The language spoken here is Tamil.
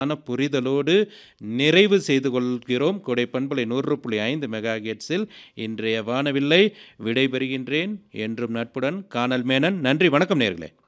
புரிதலோடு நிறைவு செய்து கொள்கிறோம். கொடை பண்பலை 100.5 மெகாஹெர்ட்ஸில் இன்றைய வானவில்லை விடைபெறுகின்றேன். என்றும் நட்புடன் கானல் மேனன். நன்றி, வணக்கம் நேயர்களே.